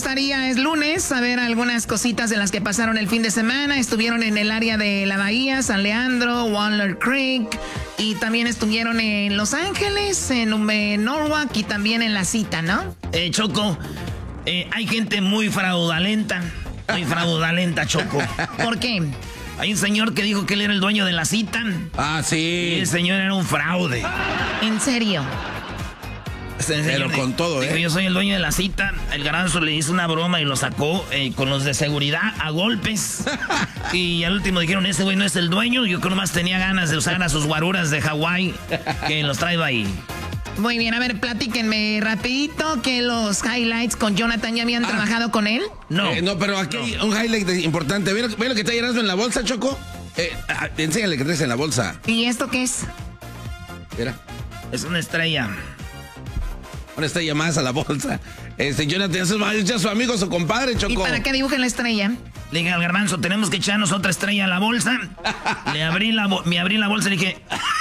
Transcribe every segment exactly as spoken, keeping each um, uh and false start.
gustaría, es lunes, saber algunas cositas de las que pasaron el fin de semana. Estuvieron en el área de la Bahía, San Leandro, Walnut Creek, y también estuvieron en Los Ángeles, en, en Norwalk y también en La Cita, ¿no? Eh, Choco, eh, hay gente muy fraudulenta, muy fraudulenta, Choco. ¿Por qué? Hay un señor que dijo que él era el dueño de La Cita. Ah, sí. Y el señor era un fraude. ¿En serio? Pero con todo, dijo, ¿eh? Yo soy el dueño de La Cita. El Garbanzo le hizo una broma y lo sacó eh, con los de seguridad a golpes. Y al último dijeron, ese güey no es el dueño. Yo creo nomás tenía ganas de usar a sus guaruras de Hawái, que los traigo ahí. Muy bien, a ver, platíquenme rapidito que los highlights con Jonathan, ¿ya habían ah. trabajado con él? No. Eh, no, pero aquí no. hay un highlight importante. ¿Ve lo, ¿Ve lo que está llenando en la bolsa, Choco? Eh, ah, enséñale que traes en la bolsa. ¿Y esto qué es? Mira. Es una estrella. Una estrella más a la bolsa. Este, Jonathan, es su amigo, su compadre, Choco. ¿Y para qué dibujen la estrella? Le dije al Garbanzo, tenemos que echarnos otra estrella a la bolsa. Le abrí la, me abrí la bolsa y dije...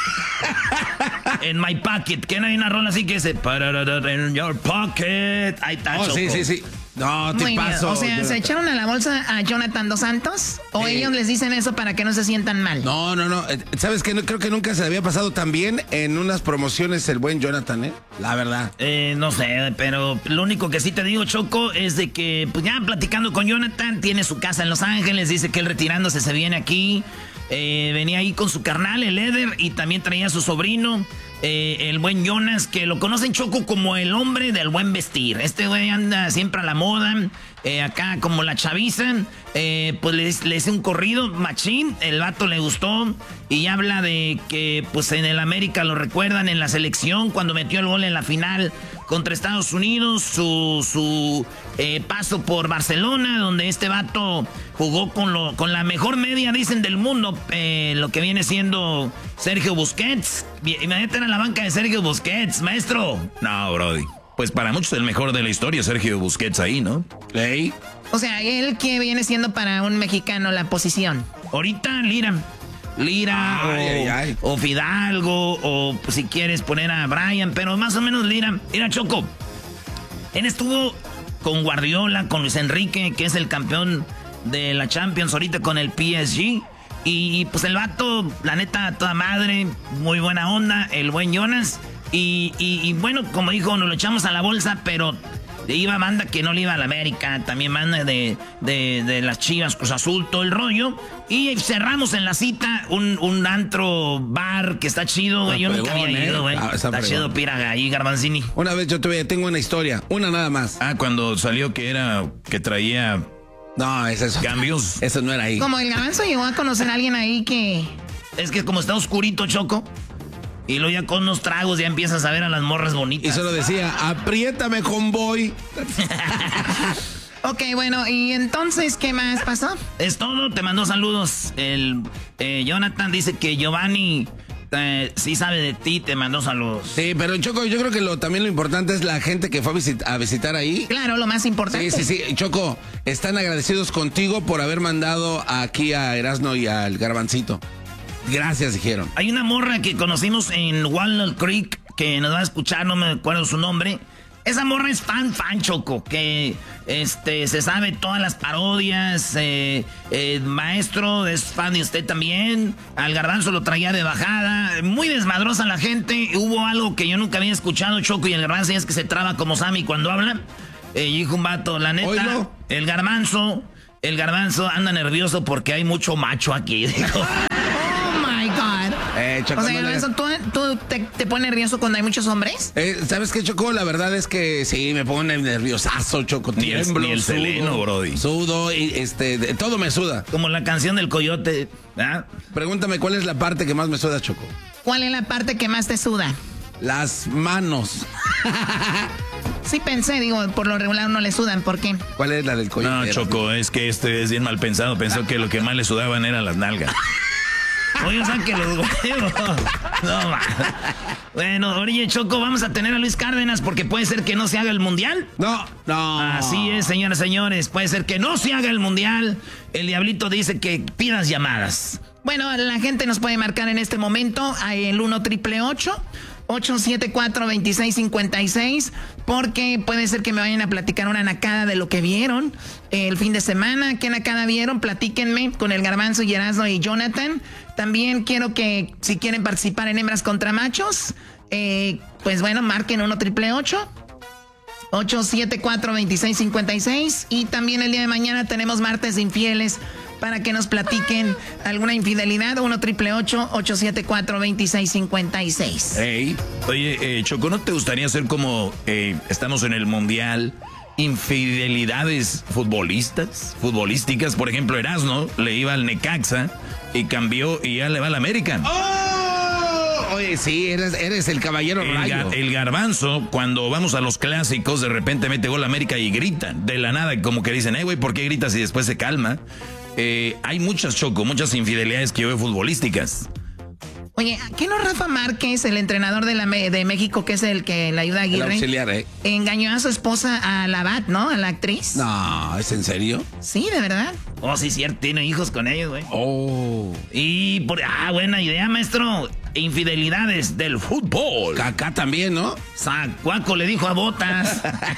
En my pocket, que no hay una rola así que dice in your pocket. Ahí está, oh, Choco. Sí, sí, sí. No, te Muy paso. Bien. O sea, Jonathan. ¿Se echaron a la bolsa a Jonathan Dos Santos? ¿O eh. ellos les dicen eso para que no se sientan mal? No, no, no. ¿Sabes qué? No, creo que nunca se le había pasado tan bien en unas promociones el buen Jonathan, ¿eh? La verdad. Eh, no sé, pero lo único que sí te digo, Choco, es de que, pues ya platicando con Jonathan, tiene su casa en Los Ángeles, dice que él retirándose se viene aquí. Eh, venía ahí con su carnal, el Eder, y también traía a su sobrino. Eh, el buen Jonas, que lo conocen, Choco, como el hombre del buen vestir. Este güey anda siempre a la moda, eh, acá como la chaviza. Eh, pues le, le hice un corrido machín, el vato le gustó y habla de que pues en el América lo recuerdan en la selección cuando metió el gol en la final contra Estados Unidos, su, su eh, paso por Barcelona, donde este vato jugó con, lo, con la mejor media, dicen, del mundo, eh, lo que viene siendo Sergio Busquets. Imagínate en la banca de Sergio Busquets, maestro. No, brody. Pues para muchos el mejor de la historia, Sergio Busquets ahí, ¿no? ¿Ey? O sea, él que viene siendo para un mexicano la posición. Ahorita, Lira. Lira ay, o, ay, ay. o Fidalgo o si quieres poner a Brian, pero más o menos Lira. Mira, Choco. Él estuvo con Guardiola, con Luis Enrique, que es el campeón de la Champions ahorita con el P S G. Y pues el vato, la neta, toda madre, muy buena onda, el buen Jonas. Y, y, y bueno, como dijo, nos lo echamos a la bolsa, pero iba banda que no le iba a la América, también banda de, de, de las Chivas, Cruz Azul, todo el rollo. Y cerramos en La Cita un, un antro bar que está chido, güey. Yo nunca había ido, güey. Ah, está está chido, Piraga, ahí, Garbanzini. Una vez yo te tengo una historia, una nada más. Ah, cuando salió que era, que traía... No, ese es cambios. Eso no era ahí. Como el Garbanzo llegó a conocer a alguien ahí que... Es que como está oscurito, Choco... Y luego ya con unos tragos ya empiezas a ver a las morras bonitas. Y solo decía, apriétame, convoy. Ok, bueno, ¿y entonces qué más pasó? Es todo, te mandó saludos. El eh, Jonathan dice que Giovanni eh, sí sabe de ti, te mandó saludos. Sí, pero Choco, yo creo que lo, también lo importante es la gente que fue a, visit, a visitar ahí. Claro, lo más importante. Sí, sí, sí. Choco, están agradecidos contigo por haber mandado aquí a Erasno y al Garbancito. Gracias, dijeron. Hay una morra que conocimos en Walnut Creek que nos va a escuchar, no me acuerdo su nombre. Esa morra es fan, fan, Choco, que este, se sabe todas las parodias. Eh, eh, maestro, es fan de usted también. Al Garbanzo lo traía de bajada. Muy desmadrosa la gente. Hubo algo que yo nunca había escuchado, Choco, y el Garbanzo es que se traba como Sammy cuando habla. Eh, y dijo un vato, la neta, ¿Oílo? el Garbanzo, el Garbanzo anda nervioso porque hay mucho macho aquí, dijo. Eh, Choco, o sea, no le... ¿tú, tú te, te pones nervioso cuando hay muchos hombres? Eh, ¿Sabes qué, Choco? La verdad es que sí, me pongo nerviosazo, Choco. Tiemblo, ni el, ni el sudo, seleno, brody. Sudo y este, de, todo me suda. Como la canción del coyote. ¿Ah? Pregúntame cuál es la parte que más me suda, Choco. ¿Cuál es la parte que más te suda? Las manos. Sí pensé, digo, por lo regular no le sudan, ¿por qué? ¿Cuál es la del coyote? No, Choco, es que este es bien mal pensado. Pensó que lo que más le sudaban eran las nalgas. Oye, o sea que los huevos. No, man. Bueno, oye, Choco, vamos a tener a Luis Cárdenas porque puede ser que no se haga el mundial. No, no. Así es, señoras y señores. Puede ser que no se haga el mundial. El diablito dice que pidas llamadas. Bueno, la gente nos puede marcar en este momento el uno triple ocho ocho siete cuatro, dos seis cinco seis, porque puede ser que me vayan a platicar una nacada de lo que vieron el fin de semana. ¿Qué nacada vieron? Platíquenme con el Garbanzo, Erasmo y Jonathan. También quiero que, si quieren participar en Hembras contra Machos, eh, pues bueno, marquen uno triple ocho, ocho siete cuatro, dos seis cinco seis. Y también el día de mañana tenemos Martes de Infieles, para que nos platiquen alguna infidelidad. uno triple ocho, ocho siete cuatro, dos seis cinco seis. Hey, oye, eh, Choco, ¿no te gustaría hacer como eh, estamos en el Mundial? Infidelidades futbolistas, futbolísticas. Por ejemplo, Erasmo le iba al Necaxa y cambió y ya le va al América. ¡Oh! Oye, sí, eres, eres el caballero el rayo. Ga, el Garbanzo, cuando vamos a los clásicos, de repente mete gol a América y gritan. De la nada, como que dicen, eh, güey, ¿por qué gritas? Y después se calma. Eh, hay muchas, Choco, muchas infidelidades que yo veo futbolísticas. Oye, ¿qué no Rafa Márquez, el entrenador de, la, de México, que es el que le ayuda a Aguirre? El auxiliar, ¿eh? Engañó a su esposa, a la Bat, ¿no? A la actriz. No, ¿es en serio? Sí, de verdad. Oh, sí, cierto, tiene hijos con ellos, güey. Oh. Y por... Ah, buena idea, maestro. Infidelidades del fútbol. Kaká también, ¿no? Zacuaco le dijo a Botas.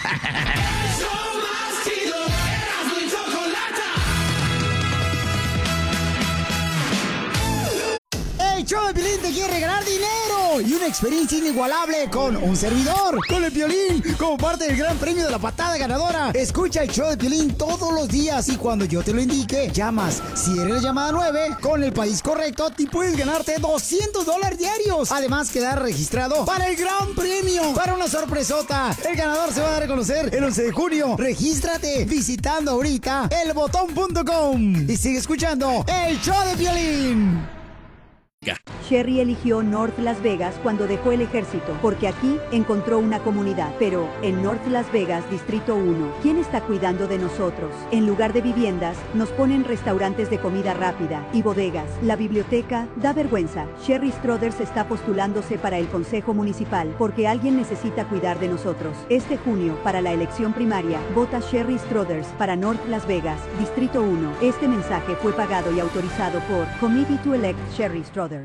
El show de Piolín te quiere regalar dinero y una experiencia inigualable con un servidor, con el Piolín, como parte del gran premio de la patada ganadora. Escucha el show de Piolín todos los días y cuando yo te lo indique, llamas. Si eres la llamada nueve, con el país correcto, te puedes ganarte doscientos dólares diarios. Además, quedar registrado para el gran premio, para una sorpresota. El ganador se va a dar a conocer el once de junio. Regístrate visitando ahorita el botón punto com y sigue escuchando el show de Piolín. Sherry eligió North Las Vegas cuando dejó el ejército, porque aquí encontró una comunidad. Pero en North Las Vegas, Distrito uno, ¿quién está cuidando de nosotros? En lugar de viviendas, nos ponen restaurantes de comida rápida y bodegas. La biblioteca da vergüenza. Sherry Strothers está postulándose para el Consejo Municipal, porque alguien necesita cuidar de nosotros. Este junio, para la elección primaria, vota Sherry Strothers para North Las Vegas, Distrito uno. Este mensaje fue pagado y autorizado por Committee to Elect Sherry Strothers.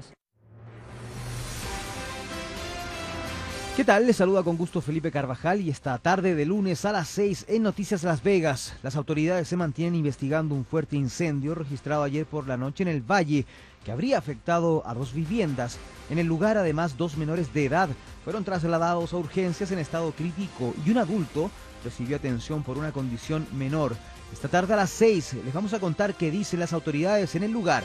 ¿Qué tal? Les saluda con gusto Felipe Carvajal y esta tarde de lunes a las seis en Noticias Las Vegas. Las autoridades se mantienen investigando un fuerte incendio registrado ayer por la noche en el Valle que habría afectado a dos viviendas. En el lugar, además, dos menores de edad fueron trasladados a urgencias en estado crítico y un adulto recibió atención por una condición menor. Esta tarde a las seis les vamos a contar qué dicen las autoridades en el lugar.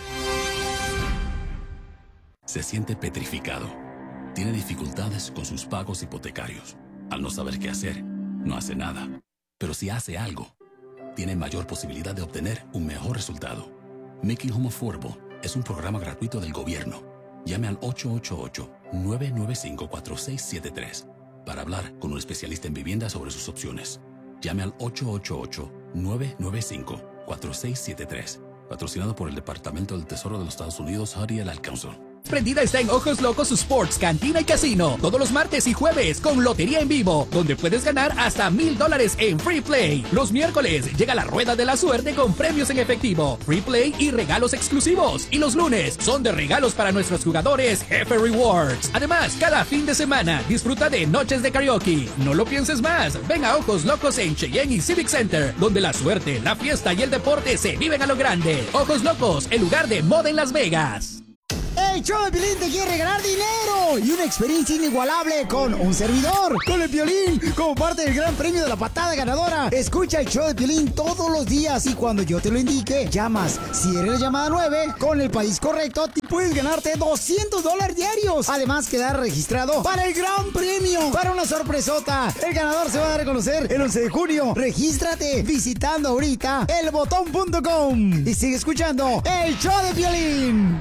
Se siente petrificado. Tiene dificultades con sus pagos hipotecarios. Al no saber qué hacer, no hace nada. Pero si hace algo, tiene mayor posibilidad de obtener un mejor resultado. Making Home Affordable es un programa gratuito del gobierno. Llame al ocho ocho ocho, nueve nueve cinco, cuatro seis siete tres para hablar con un especialista en vivienda sobre sus opciones. Llame al ocho ocho ocho, nueve nueve cinco, cuatro seis siete tres. Patrocinado por el Departamento del Tesoro de los Estados Unidos, Harry L. Council. Prendida está en Ojos Locos Sports, Cantina y Casino, todos los martes y jueves con lotería en vivo, donde puedes ganar hasta mil dólares en Free Play. Los miércoles llega la rueda de la suerte con premios en efectivo, Free Play y regalos exclusivos. Y los lunes son de regalos para nuestros jugadores Jefe Rewards. Además, cada fin de semana disfruta de noches de karaoke. No lo pienses más, ven a Ojos Locos en Cheyenne y Civic Center, donde la suerte, la fiesta y el deporte se viven a lo grande. Ojos Locos, el lugar de moda en Las Vegas. El show de Piolín te quiere regalar dinero y una experiencia inigualable con un servidor, con el Piolín, como parte del gran premio de la patada ganadora. Escucha el show de Piolín todos los días y cuando yo te lo indique, llamas. Si eres la llamada nueve, con el país correcto, te puedes ganarte doscientos dólares diarios. Además, quedar registrado para el gran premio, para una sorpresota. El ganador se va a dar a conocer el once de junio. Regístrate visitando ahorita el botón punto com y sigue escuchando el show de Piolín.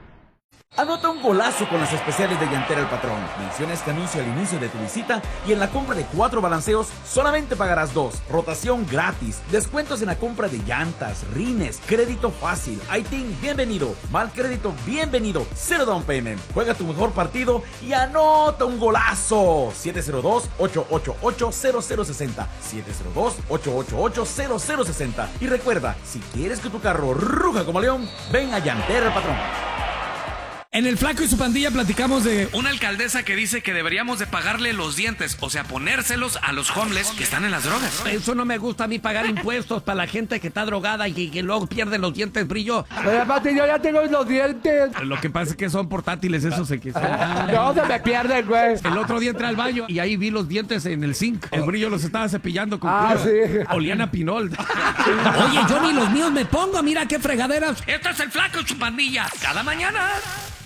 Anota un golazo con las especiales de Llantera El Patrón. Menciona este anuncio al inicio de tu visita y en la compra de cuatro balanceos solamente pagarás dos. Rotación gratis, descuentos en la compra de llantas, rines, crédito fácil, I T I N bienvenido, mal crédito bienvenido, cero down payment. Juega tu mejor partido y anota un golazo. siete cero dos, ocho ocho ocho, cero cero seis cero, siete cero dos, ocho ocho ocho, cero cero seis cero. Y recuerda, si quieres que tu carro ruja como león, ven a Llantera El Patrón. En el Flaco y su pandilla platicamos de una alcaldesa que dice que deberíamos de pagarle los dientes, o sea, ponérselos a los homeless que están en las drogas. Eso no me gusta a mí, pagar impuestos para la gente que está drogada y que, que luego pierden los dientes, brillo. Pero aparte yo ya tengo los dientes. Lo que pasa es que son portátiles, eso se quita. No, se me pierden, güey. El otro día entré al baño y ahí vi los dientes en el zinc. El brillo los estaba cepillando con Ah, cuidado. sí. Olían a pinol. Oye, yo ni los míos me pongo, mira qué fregaderas. Esto es el Flaco y su pandilla, cada mañana.